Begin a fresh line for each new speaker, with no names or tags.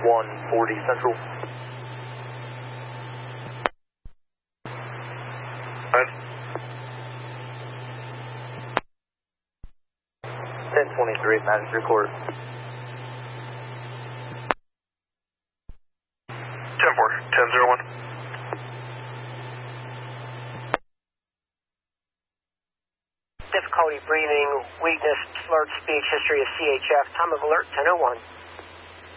140 Central. 1023, Madison Court.
10-4, 10-01.
Difficulty breathing, weakness, slurred speech, history of CHF, time of alert 10:01.